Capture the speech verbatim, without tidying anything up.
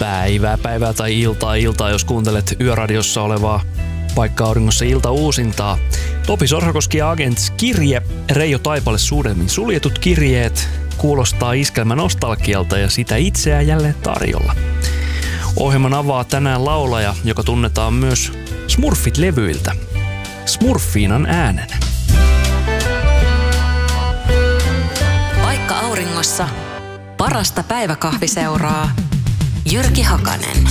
päivää, päivää tai iltaa, iltaa, jos kuuntelet Yöradiossa olevaa Paikka Auringossa ilta-uusintaa. Topi Sorsakoski ja Agents -kirje, Reijo Taipale Suudelmin suljetut kirjeet, kuulostaa iskelmä nostalgialta ja sitä itseään jälleen tarjolla. Ohjelman avaa tänään laulaja, joka tunnetaan myös Smurfit-levyiltä. Smurfiinan äänenä. Paikka Auringossa parasta päiväkahviseuraa Jyrki Hakanen.